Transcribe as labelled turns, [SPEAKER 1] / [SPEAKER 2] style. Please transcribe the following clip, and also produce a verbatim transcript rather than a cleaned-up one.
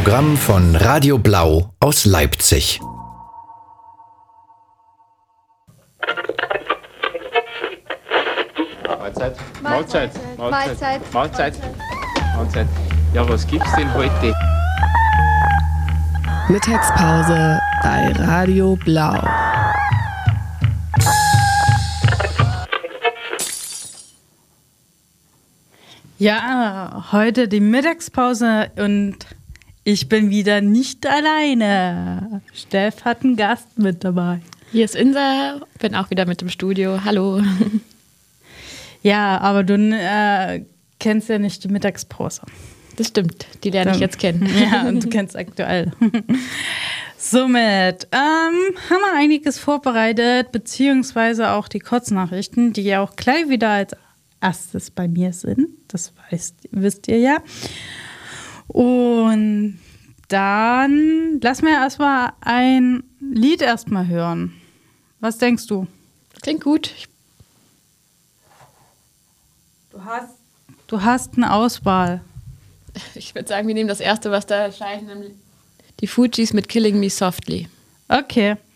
[SPEAKER 1] Programm von Radio Blau aus Leipzig.
[SPEAKER 2] Mahlzeit. Mahlzeit. Mahlzeit. Mahlzeit. Mahlzeit. Ja, was gibt's denn heute?
[SPEAKER 3] Mittagspause bei Radio Blau.
[SPEAKER 4] Ja, heute die Mittagspause und ich bin wieder nicht alleine. Steff hat einen Gast mit dabei.
[SPEAKER 5] Hier ist Insa, bin auch wieder mit im Studio. Hallo.
[SPEAKER 4] Ja, aber du äh, kennst ja nicht die Mittagspause.
[SPEAKER 5] Das stimmt, die lerne ich jetzt kennen.
[SPEAKER 4] Ja, und du kennst aktuell. Somit ähm, haben wir einiges vorbereitet, beziehungsweise auch die Kurznachrichten, die ja auch gleich wieder als erstes bei mir sind. Das weißt, wisst ihr ja. Und dann lass mir erstmal ein Lied erstmal hören. Was denkst du?
[SPEAKER 5] Klingt gut.
[SPEAKER 4] Du hast, du hast eine Auswahl.
[SPEAKER 5] Ich würde sagen, wir nehmen das erste, was da erscheint, nämlich die Fugees mit Killing Me Softly.
[SPEAKER 4] Okay,